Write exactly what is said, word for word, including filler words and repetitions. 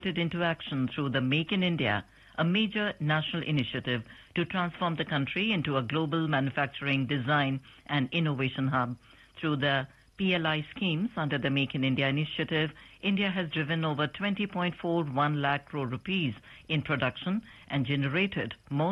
into action through the Make in India, a major national initiative to transform the country into a global manufacturing, design and innovation hub. Through the P L I schemes under the Make in India initiative, India has driven over twenty point four one lakh crore rupees in production and generated more